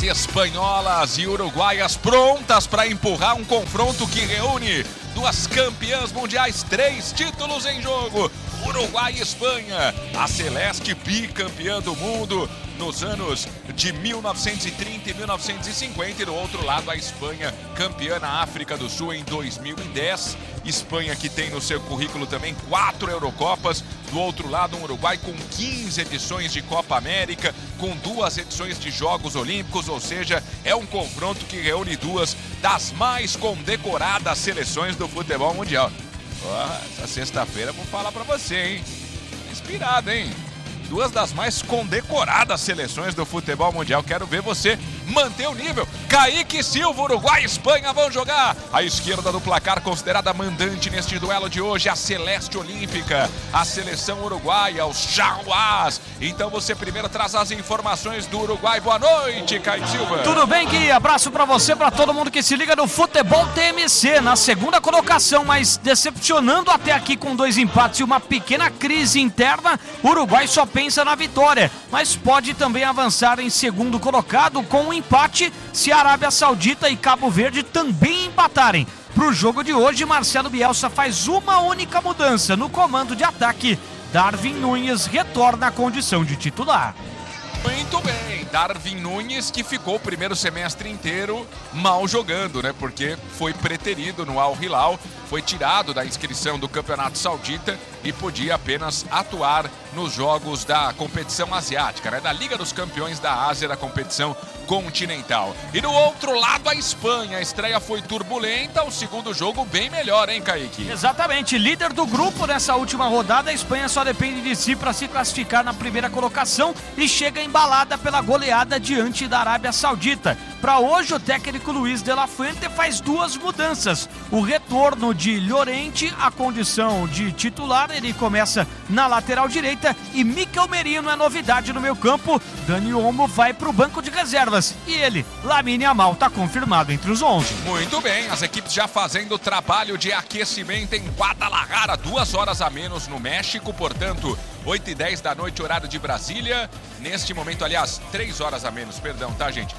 Equipes espanholas e uruguaias prontas para empurrar um confronto que reúne duas campeãs mundiais, 3 títulos em jogo. Uruguai e Espanha, a celeste bicampeã do mundo nos anos de 1930 e 1950, e do outro lado a Espanha, campeã na África do Sul em 2010. Espanha que tem no seu currículo também 4 Eurocopas. Do outro lado, um Uruguai com 15 edições de Copa América, com 2 edições de Jogos Olímpicos, ou seja, é um confronto que reúne 2 das mais condecoradas seleções do futebol mundial. Essa sexta-feira vou falar pra você, hein? Inspirado, hein? 2 das mais condecoradas seleções do futebol mundial. Quero ver você manter o nível. Kaique Silva, Uruguai e Espanha vão jogar. À esquerda do placar, considerada mandante neste duelo de hoje, a Celeste Olímpica, a seleção uruguaia, os Jaguars. Então você primeiro traz as informações do Uruguai. Boa noite, Kaique Silva. Tudo bem, Gui? Abraço pra você, pra todo mundo que se liga no Futebol TMC. Na segunda colocação, mas decepcionando até aqui com 2 empates e uma pequena crise interna, o Uruguai só pensa na vitória, mas pode também avançar em segundo colocado com um empate se a Arábia Saudita e Cabo Verde também empatarem. Para o jogo de hoje, Marcelo Bielsa faz uma única mudança no comando de ataque. Darwin Núñez retorna à condição de titular. Muito bem, Darwin Núñez, que ficou o primeiro semestre inteiro mal jogando, né? Porque foi preterido no Al Hilal, foi tirado da inscrição do Campeonato Saudita e podia apenas atuar nos jogos da competição asiática, né? Da Liga dos Campeões da Ásia, da competição continental. E do outro lado, a Espanha. A estreia foi turbulenta, o segundo jogo bem melhor, hein, Kaique? Exatamente, líder do grupo nessa última rodada, a Espanha só depende de si para se classificar na primeira colocação e chega embalada pela goleada diante da Arábia Saudita. Para hoje, o técnico Luis de la Fuente faz 2 mudanças. O retorno de Llorente à condição de titular, ele começa na lateral direita, e Mikel Merino é novidade no meio campo. Dani Olmo vai para o banco de reservas e ele, Lamine Yamal, está confirmado entre os 11. Muito bem, as equipes já fazendo trabalho de aquecimento em Guadalajara, 2 horas a menos no México, portanto 8h10 da noite, horário de Brasília. Neste momento, aliás, 3 horas a menos, perdão, tá, gente?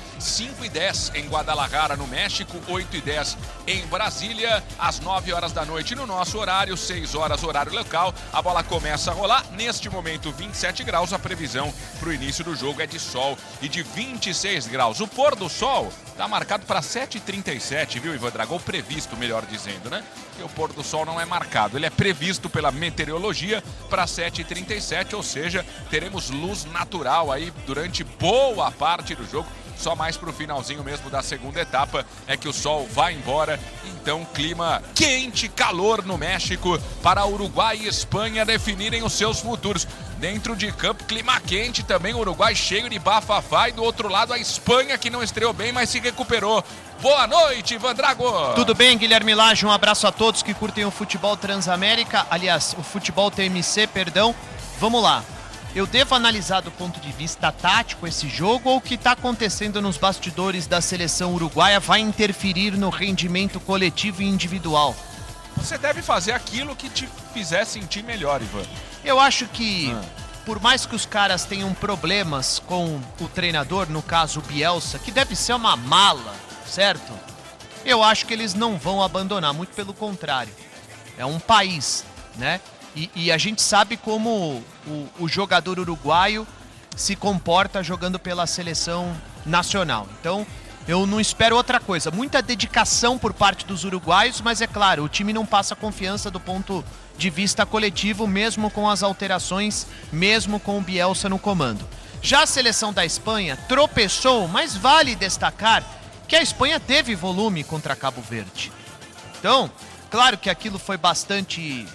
5h10 em Guadalajara, no México, 8h10 em Brasília, às 9 horas da noite no nosso horário, 6 horas horário local. A bola começa a rolar, neste momento 27 graus, a previsão para o início do jogo é de sol e de 26 graus. O pôr do sol está marcado para 7h37, viu, Ivan Dragão? Previsto, melhor dizendo, né? Porque o pôr do sol não é marcado, ele é previsto pela meteorologia para 7h37, ou seja, teremos luz natural aí durante boa parte do jogo. Só mais pro finalzinho mesmo da segunda etapa é que o sol vai embora. Então, clima quente, calor no México para Uruguai e Espanha definirem os seus futuros. Dentro de campo, clima quente também, o Uruguai cheio de bafafá, e do outro lado a Espanha, que não estreou bem, mas se recuperou. Boa noite, Ivan Drago. Tudo bem, Guilherme Lage? Um abraço a todos que curtem o futebol Transamérica, aliás, o futebol TMC, perdão. Vamos lá. Eu devo analisar do ponto de vista tático esse jogo, ou o que está acontecendo nos bastidores da seleção uruguaia vai interferir no rendimento coletivo e individual? Você deve fazer aquilo que te fizer sentir melhor, Ivan. Eu acho que, por mais que os caras tenham problemas com o treinador, no caso o Bielsa, que deve ser uma mala, certo? Eu acho que eles não vão abandonar, muito pelo contrário. É um país, né? E a gente sabe como o jogador uruguaio se comporta jogando pela seleção nacional. Então, eu não espero outra coisa. Muita dedicação por parte dos uruguaios, mas é claro, o time não passa confiança do ponto de vista coletivo, mesmo com as alterações, mesmo com o Bielsa no comando. Já a seleção da Espanha tropeçou, mas vale destacar que a Espanha teve volume contra Cabo Verde. Então, claro que aquilo foi bastante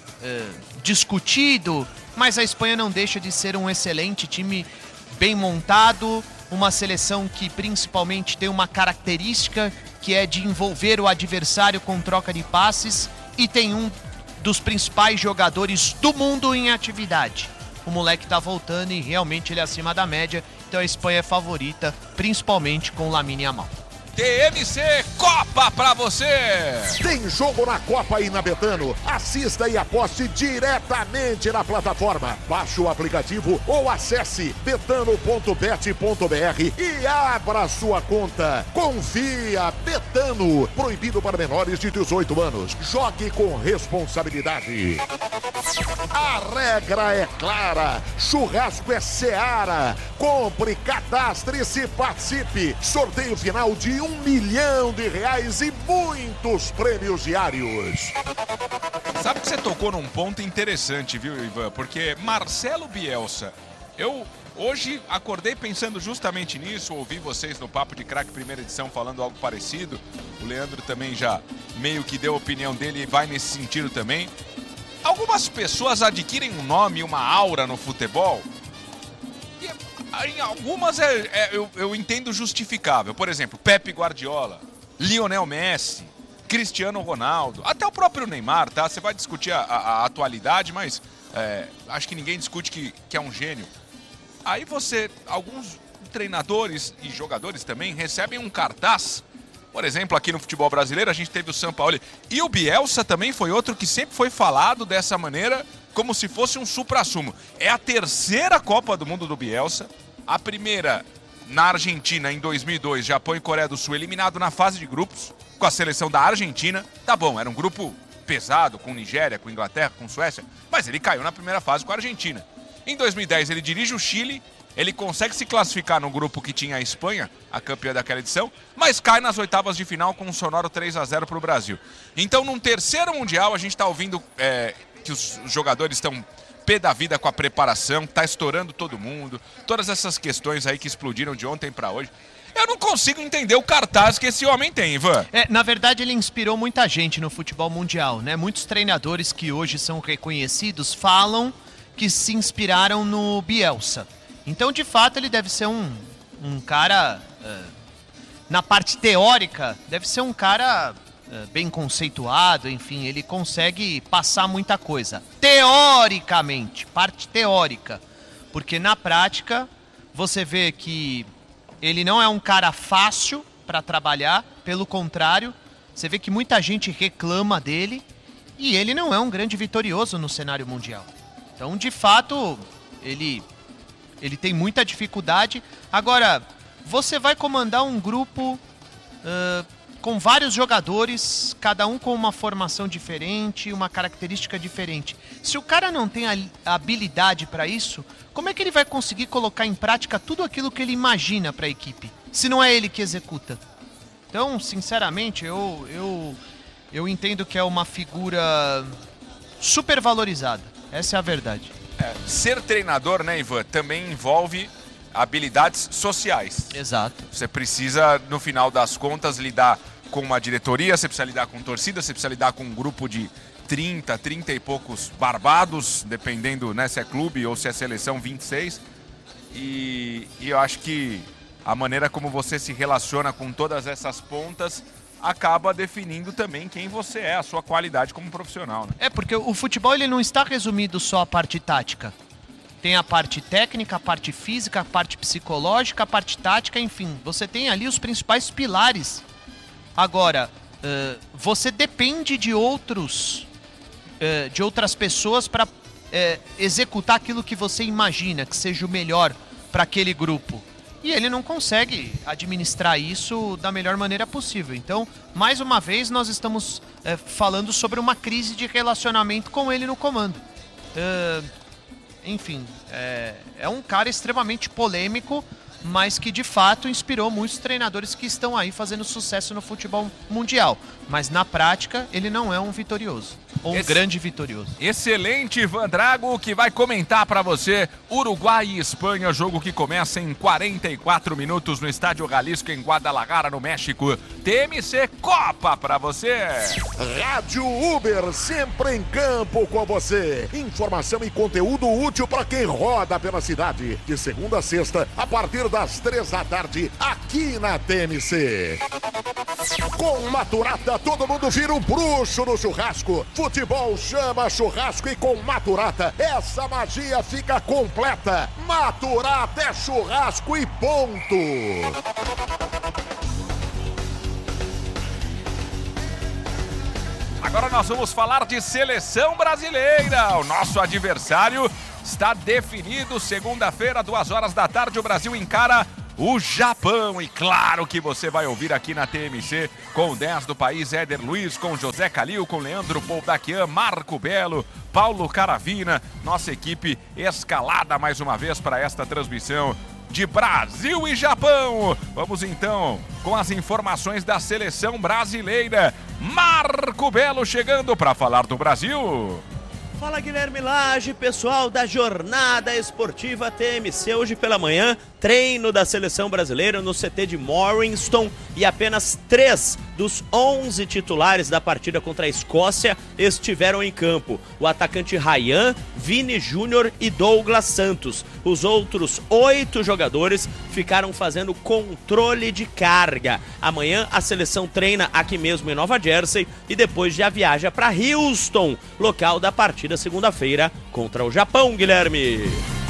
discutido, mas a Espanha não deixa de ser um excelente time, bem montado, uma seleção que principalmente tem uma característica que é de envolver o adversário com troca de passes, e tem um dos principais jogadores do mundo em atividade. O moleque tá voltando e realmente ele é acima da média, então a Espanha é favorita, principalmente com Lamine Yamal. TMC Copa pra você! Tem jogo na Copa aí na Betano. Assista e aposte diretamente na plataforma. Baixe o aplicativo ou acesse betano.bet.br e abra sua conta. Confia, Betano. Proibido para menores de 18 anos. Jogue com responsabilidade. A regra é clara. Churrasco é Seara. Compre, cadastre-se e participe. Sorteio final de R$1 milhão e muitos prêmios diários. Sabe que você tocou num ponto interessante, viu, Ivan? Porque Marcelo Bielsa, eu hoje acordei pensando justamente nisso, ouvi vocês no Papo de Craque primeira edição falando algo parecido. O Leandro também já meio que deu a opinião dele e vai nesse sentido também. Algumas pessoas adquirem um nome, uma aura no futebol. Em algumas eu entendo justificável. Por exemplo, Pepe Guardiola, Lionel Messi, Cristiano Ronaldo, até o próprio Neymar, tá? Você vai discutir a atualidade, mas acho que ninguém discute que é um gênio. Aí alguns treinadores e jogadores também recebem um cartaz. Por exemplo, aqui no futebol brasileiro a gente teve o Sampaoli. E o Bielsa também foi outro que sempre foi falado dessa maneira, como se fosse um suprassumo. É a terceira Copa do Mundo do Bielsa. A primeira na Argentina em 2002, Japão e Coreia do Sul, eliminado na fase de grupos com a seleção da Argentina. Tá bom, era um grupo pesado com Nigéria, com Inglaterra, com Suécia, mas ele caiu na primeira fase com a Argentina. Em 2010 ele dirige o Chile, ele consegue se classificar no grupo que tinha a Espanha, a campeã daquela edição, mas cai nas oitavas de final com um sonoro 3-0 para o Brasil. Então, num terceiro Mundial, a gente está ouvindo que os jogadores estão pé da vida com a preparação, tá estourando todo mundo, todas essas questões aí que explodiram de ontem para hoje. Eu não consigo entender o cartaz que esse homem tem, Ivan. Na verdade, ele inspirou muita gente no futebol mundial, né? Muitos treinadores que hoje são reconhecidos falam que se inspiraram no Bielsa. Então, de fato, ele deve ser um cara, na parte teórica, deve ser um cara bem conceituado, enfim, ele consegue passar muita coisa. Teoricamente, parte teórica. Porque na prática, você vê que ele não é um cara fácil para trabalhar, pelo contrário, você vê que muita gente reclama dele e ele não é um grande vitorioso no cenário mundial. Então, de fato, ele tem muita dificuldade. Agora, você vai comandar um grupo com vários jogadores, cada um com uma formação diferente, uma característica diferente. Se o cara não tem a habilidade para isso, como é que ele vai conseguir colocar em prática tudo aquilo que ele imagina para a equipe, se não é ele que executa? Então, sinceramente, eu entendo que é uma figura super valorizada. Essa é a verdade. Ser treinador, né, Ivan, também envolve habilidades sociais. Exato. Você precisa, no final das contas, lidar com uma diretoria, você precisa lidar com torcida, você precisa lidar com um grupo de 30 e poucos barbados, dependendo, né, se é clube ou se é seleção, 26. E eu acho que a maneira como você se relaciona com todas essas pontas acaba definindo também quem você é, a sua qualidade como profissional, né? Porque o futebol ele não está resumido só à parte tática. Tem a parte técnica, a parte física, a parte psicológica, a parte tática, enfim. Você tem ali os principais pilares. Agora, você depende de outras pessoas para executar aquilo que você imagina que seja o melhor para aquele grupo. E ele não consegue administrar isso da melhor maneira possível. Então, mais uma vez, nós estamos falando sobre uma crise de relacionamento com ele no comando. Enfim, é um cara extremamente polêmico, mas que de fato inspirou muitos treinadores que estão aí fazendo sucesso no futebol mundial. Mas na prática, ele não é um vitorioso, ou um grande vitorioso. Excelente, Ivan Drago, que vai comentar para você Uruguai e Espanha, jogo que começa em 44 minutos no Estádio Jalisco, em Guadalajara, no México. TMC Copa para você. Rádio Uber, sempre em campo com você. Informação e conteúdo útil para quem roda pela cidade. De segunda a sexta, a partir das 3 da tarde, aqui na TMC. Com Maturata, todo mundo vira um bruxo no churrasco. Futebol chama churrasco e com Maturata, essa magia fica completa. Maturata é churrasco e ponto. Agora nós vamos falar de seleção brasileira. O nosso adversário está definido. Segunda-feira, 2h da tarde, o Brasil encara o Japão. E claro que você vai ouvir aqui na TMC com o 10 do país, Éder Luiz, com José Calil, com Leandro Boldaquian, Marco Belo, Paulo Caravina. Nossa equipe escalada mais uma vez para esta transmissão de Brasil e Japão. Vamos então com as informações da seleção brasileira. Marco Belo chegando para falar do Brasil. Fala, Guilherme Lage, pessoal da Jornada Esportiva TMC. Hoje pela manhã, treino da seleção brasileira no CT de Morriston e apenas 3 dos 11 titulares da partida contra a Escócia estiveram em campo. O atacante Ryan, Vini Júnior e Douglas Santos. Os outros 8 jogadores ficaram fazendo controle de carga. Amanhã a seleção treina aqui mesmo em Nova Jersey e depois já viaja para Houston, local da partida segunda-feira contra o Japão, Guilherme.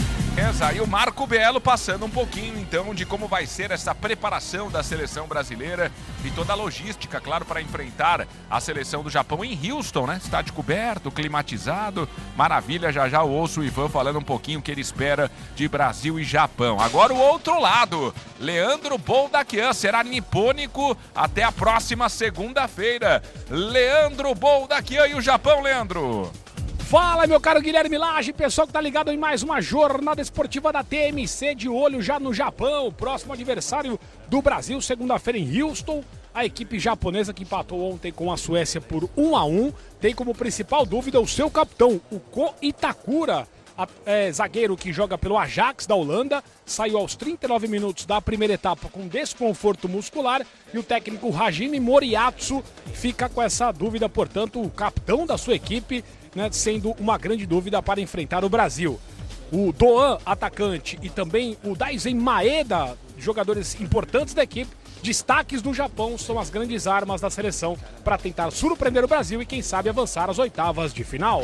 E o Marco Belo passando um pouquinho então de como vai ser essa preparação da seleção brasileira e toda a logística, claro, para enfrentar a seleção do Japão em Houston, né? Estádio coberto, climatizado, maravilha. Já já eu ouço o Ivan falando um pouquinho o que ele espera de Brasil e Japão. Agora o outro lado, Leandro Boldaquian será nipônico até a próxima segunda-feira. Leandro Boldaquian e o Japão, Leandro. Fala, meu caro Guilherme Lage, pessoal que tá ligado em mais uma jornada esportiva da TMC, de olho já no Japão, próximo adversário do Brasil, segunda-feira em Houston. A equipe japonesa que empatou ontem com a Suécia por 1-1, tem como principal dúvida o seu capitão, o Ko Itakura, zagueiro que joga pelo Ajax da Holanda, saiu aos 39 minutos da primeira etapa com desconforto muscular e o técnico Hajime Moriatsu fica com essa dúvida, portanto, o capitão da sua equipe, né, sendo uma grande dúvida para enfrentar o Brasil. O Doan, atacante, e também o Daisen Maeda, jogadores importantes da equipe, destaques do Japão, são as grandes armas da seleção para tentar surpreender o Brasil e quem sabe avançar às oitavas de final.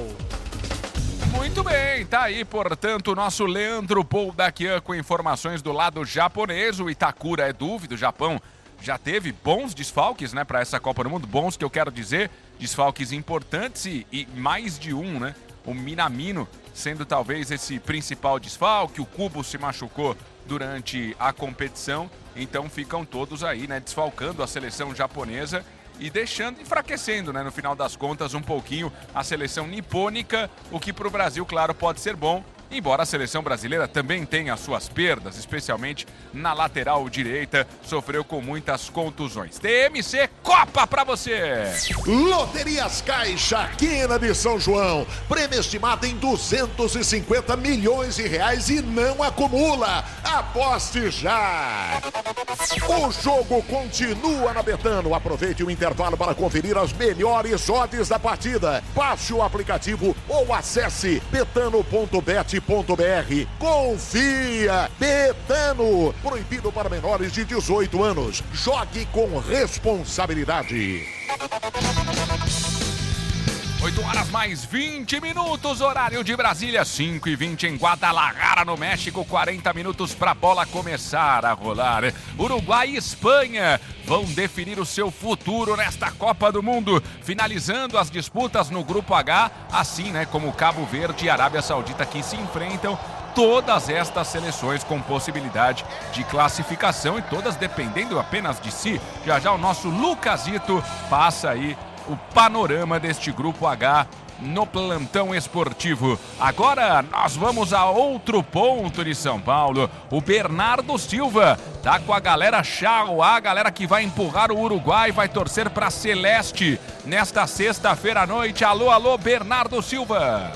Muito bem, tá aí, portanto, o nosso Leandro Boldaquian com informações do lado japonês. O Itakura é dúvida, o Japão já teve bons desfalques, né, para essa Copa do Mundo, bons que eu quero dizer, desfalques importantes e mais de um, né, o Minamino sendo talvez esse principal desfalque, o Kubo se machucou durante a competição, então ficam todos aí, né, desfalcando a seleção japonesa e enfraquecendo, né, no final das contas, um pouquinho a seleção nipônica, o que para o Brasil, claro, pode ser bom, embora a seleção brasileira também tenha suas perdas, especialmente na lateral direita, sofreu com muitas contusões. TMC Copa pra você! Loterias Caixa, Quina de São João, prêmio estimado em 250 milhões de reais e não acumula. Aposte já! O jogo continua na Betano. Aproveite o intervalo para conferir as melhores odds da partida. Baixe o aplicativo ou acesse betano.bet.br. Confia! Betano! Proibido para menores de 18 anos. Jogue com responsabilidade. 8h mais 20 minutos, horário de Brasília, 5h20 em Guadalajara, no México, 40 minutos para a bola começar a rolar. Uruguai e Espanha vão definir o seu futuro nesta Copa do Mundo, finalizando as disputas no Grupo H, assim, né, como Cabo Verde e Arábia Saudita que se enfrentam. Todas estas seleções com possibilidade de classificação e todas dependendo apenas de si. Já já o nosso Lucasito passa aí o panorama deste Grupo H no plantão esportivo. Agora nós vamos a outro ponto de São Paulo. O Bernardo Silva tá com a galera Chauá, a galera que vai empurrar o Uruguai, vai torcer para Celeste nesta sexta-feira à noite. Alô, alô, Bernardo Silva.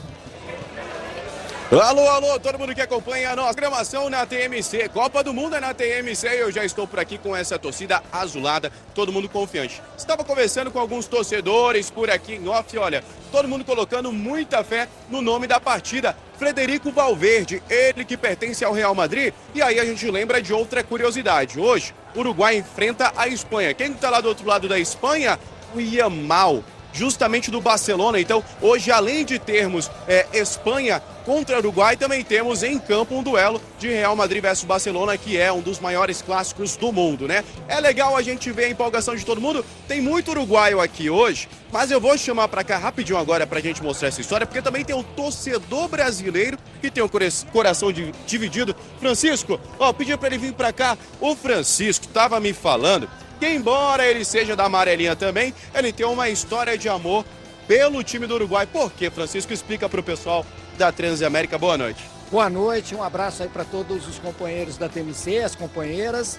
Alô, alô, todo mundo que acompanha a nossa programação na TMC. Copa do Mundo é na TMC e eu já estou por aqui com essa torcida azulada, todo mundo confiante. Estava conversando com alguns torcedores por aqui em off, olha, todo mundo colocando muita fé no nome da partida, Frederico Valverde, ele que pertence ao Real Madrid. E aí a gente lembra de outra curiosidade. Hoje, o Uruguai enfrenta a Espanha. Quem está lá do outro lado da Espanha? O Yamal. justamente do Barcelona. Então, hoje, além de termos Espanha contra Uruguai, também temos em campo um duelo de Real Madrid versus Barcelona, que é um dos maiores clássicos do mundo, né? É legal a gente ver a empolgação de todo mundo. Tem muito uruguaio aqui hoje, mas eu vou chamar pra cá rapidinho agora pra gente mostrar essa história, porque também tem o torcedor brasileiro que tem o coração dividido. Francisco, pedi pra ele vir pra cá. O Francisco tava me falando que, embora ele seja da amarelinha também, ele tem uma história de amor pelo time do Uruguai. Por quê, Francisco? Explica pro pessoal da Transamérica. Boa noite. Boa noite, um abraço aí para todos os companheiros da TMC, as companheiras.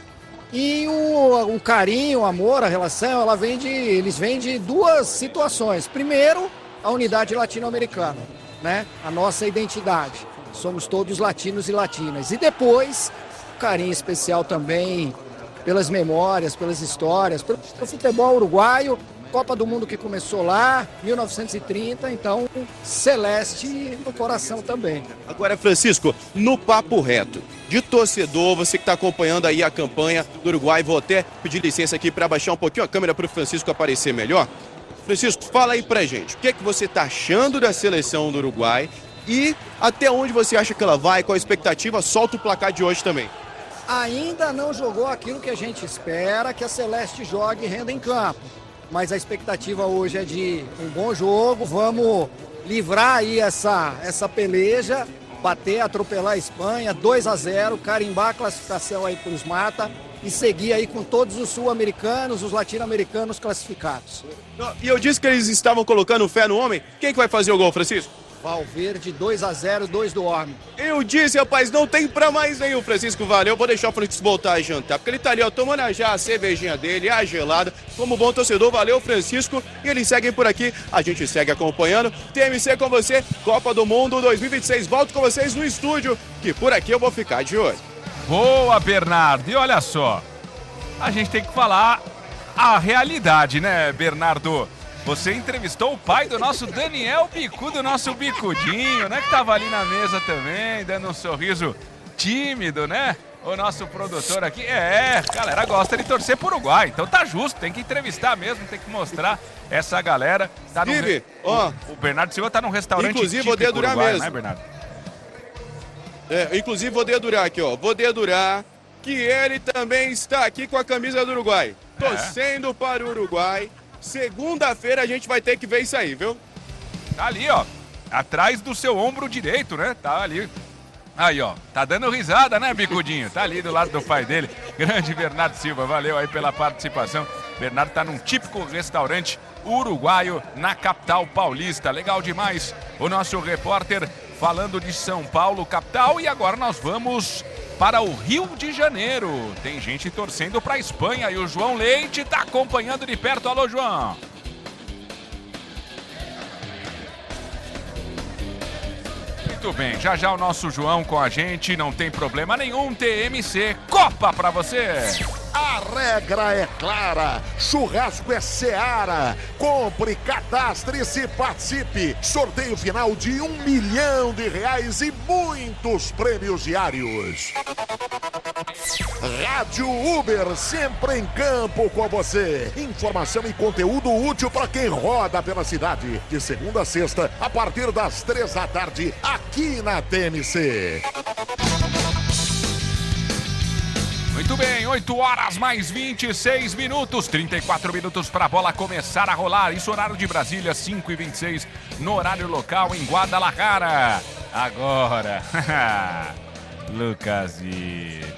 E o carinho, o amor, a relação, eles vêm de duas situações. Primeiro, a unidade latino-americana, né? A nossa identidade. Somos todos latinos e latinas. E depois, o carinho especial também pelas memórias, pelas histórias, pelo futebol uruguaio. Copa do Mundo que começou lá, 1930, então celeste no coração também. Agora, Francisco, no papo reto, de torcedor, você que está acompanhando aí a campanha do Uruguai, vou até pedir licença aqui para baixar um pouquinho a câmera para o Francisco aparecer melhor. Francisco, fala aí pra gente, o que é que você está achando da seleção do Uruguai e até onde você acha que ela vai, qual a expectativa? Solta o placar de hoje também. Ainda não jogou aquilo que a gente espera que a Celeste jogue e renda em campo. Mas a expectativa hoje é de um bom jogo. Vamos livrar aí essa peleja, bater, atropelar a Espanha, 2-0, carimbar a classificação aí para os mata e seguir aí com todos os sul-americanos, os latino-americanos classificados. E eu disse que eles estavam colocando fé no homem. Quem que vai fazer o gol, Francisco? Valverde, 2-0, 2 do homem. Eu disse, rapaz, não tem pra mais nenhum, Francisco. Valeu, vou deixar o Francisco voltar a jantar, porque ele tá ali, tomando já a cervejinha dele, a gelada. Como bom torcedor, valeu, Francisco. E eles seguem por aqui, a gente segue acompanhando. TMC com você, Copa do Mundo 2026. Volto com vocês no estúdio, que por aqui eu vou ficar de olho. Boa, Bernardo. E olha só, a gente tem que falar a realidade, né, Bernardo? Você entrevistou o pai do nosso Daniel Bicudo, nosso Bicudinho, né? Que tava ali na mesa também, dando um sorriso tímido, né? O nosso produtor aqui. Galera gosta de torcer pro Uruguai, então tá justo, tem que entrevistar mesmo, tem que mostrar essa galera. Tá o Bernardo Silva tá num restaurante inclusive, vou dedurar Uruguai, mesmo. Né, Bernardo? Inclusive, vou dedurar aqui, Vou dedurar que ele também está aqui com a camisa do Uruguai, torcendo para o Uruguai. Segunda-feira a gente vai ter que ver isso aí, viu? Tá ali, atrás do seu ombro direito, né? Tá ali. Aí, tá dando risada, né, Bicudinho? Tá ali do lado do pai dele. Grande Bernardo Silva, valeu aí pela participação. Bernardo tá num típico restaurante uruguaio na capital paulista. Legal demais. O nosso repórter falando de São Paulo, capital. E agora nós vamos para o Rio de Janeiro. Tem gente torcendo para a Espanha e o João Leite está acompanhando de perto. Alô, João. Muito bem, já o nosso João com a gente, não tem problema nenhum. TMC Copa para você. A regra é clara, churrasco é Seara. Compre, cadastre-se, participe. Sorteio final de R$1 milhão e muitos prêmios diários. Rádio Uber, sempre em campo com você. Informação e conteúdo útil para quem roda pela cidade. De segunda a sexta, a partir das 3 da tarde, aqui na TMC. Muito bem, 8 horas mais 26 minutos, 34 minutos para a bola começar a rolar. Isso horário de Brasília, 5h26 no horário local em Guadalajara. Agora, Lucasito.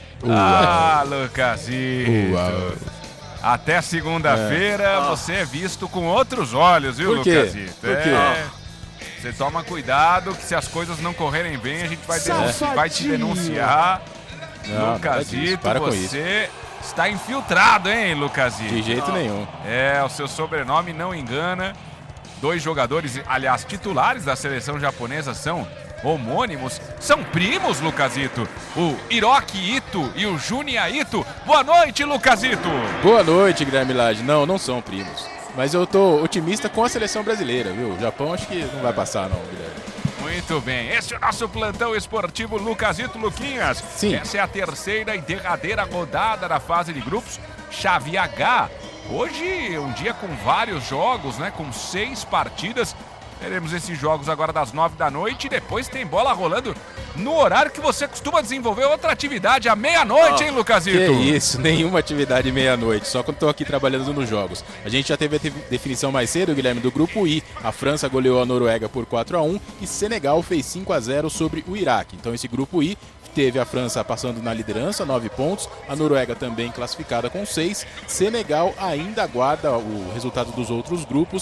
Lucasito. Até segunda-feira você é visto com outros olhos, viu, Lucasito? Por quê? Você toma cuidado que se as coisas não correrem bem, a gente vai te denunciar. Não, Lucasito, você está infiltrado, hein, Lucasito? De jeito nenhum. O seu sobrenome não engana. 2 jogadores, aliás, titulares da seleção japonesa são homônimos, são primos, Lucasito. O Hiroki Ito e o Junya Ito. Boa noite, Lucasito. Boa noite, Guilherme Lage. Não são primos. Mas eu tô otimista com a seleção brasileira, viu? O Japão acho que não vai passar, não, Guilherme. Muito bem, esse é o nosso plantão esportivo Lucasito Sim. Essa é a terceira e derradeira rodada da fase de grupos, chave H. Hoje, um dia com vários jogos, né? Com 6 partidas. Teremos esses jogos agora das 9 da noite e depois tem bola rolando no horário que você costuma desenvolver outra atividade à meia-noite, hein, Lucasito? Que isso, nenhuma atividade meia-noite, só quando estou aqui trabalhando nos jogos. A gente já teve a definição mais cedo, Guilherme, do grupo I. A França goleou a Noruega por 4-1 e Senegal fez 5-0 sobre o Iraque. Então esse grupo I teve a França passando na liderança, 9 pontos, a Noruega também classificada com 6. Senegal ainda aguarda o resultado dos outros grupos